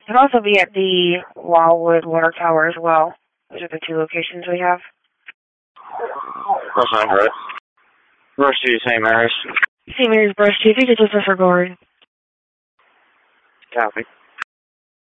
It'll also be at the Wildwood Water Tower as well. Those are the two locations we have. That's not right. Brush to St. Mary's. St. Mary's Brush 2, 3 digits disregard. Copy.